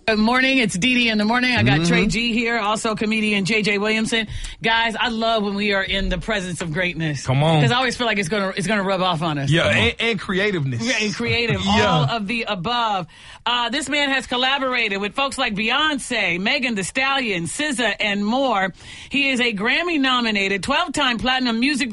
Good morning. It's Dee Dee in the morning. I got Trey G here, also comedian JJ Williamson. Guys, I love when we are in the presence of greatness. Come on. Because I always feel like it's gonna rub off on us. Yeah, and creativeness. Yeah, and creative. Yeah. All of the above. This man has collaborated with folks like Beyonce, Megan Thee Stallion, SZA, and more. He is a Grammy-nominated, 12-time platinum music